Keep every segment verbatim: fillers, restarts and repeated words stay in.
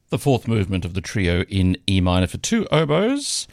the fourth movement of the trio in E minor for two oboes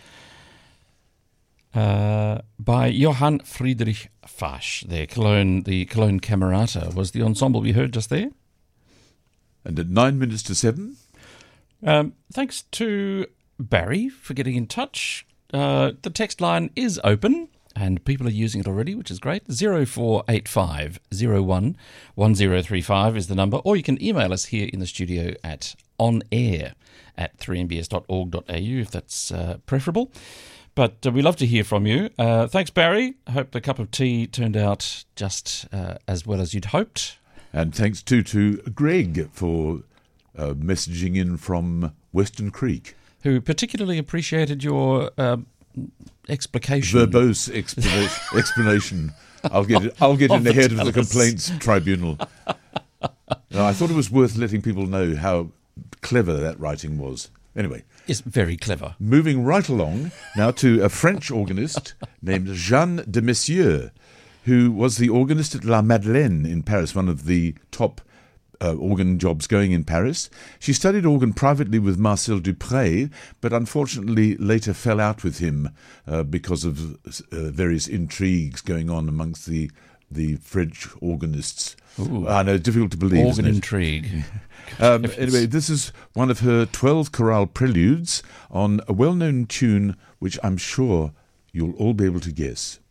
uh, by Johann Friedrich Fasch. Their Cologne, the Cologne Camerata was the ensemble we heard just there. And at nine minutes to seven? Um, thanks to Barry for getting in touch. Uh, the text line is open, and people are using it already, which is great. zero four eight five zero one one zero three five is the number, or you can email us here in the studio at onair at three m b s dot org dot a u if that's uh, preferable. But uh, we love to hear from you. Uh, thanks, Barry. I hope the cup of tea turned out just uh, as well as you'd hoped. And thanks too to Greg for uh, messaging in from Western Creek, who particularly appreciated your uh, explication. Verbose explanation. explanation. I'll get it, I'll get in ahead of the complaints tribunal. No, I thought it was worth letting people know how clever that writing was. Anyway. It's very clever. Moving right along now to a French organist named Jeanne de Messieurs, who was the organist at La Madeleine in Paris, one of the top uh, organ jobs going in Paris. She studied organ privately with Marcel Dupré, but unfortunately later fell out with him uh, because of uh, various intrigues going on amongst the the French organists. Ooh. I know, difficult to believe. Organ intrigue. um, anyway, this is one of her twelve chorale preludes on a well-known tune which I'm sure you'll all be able to guess.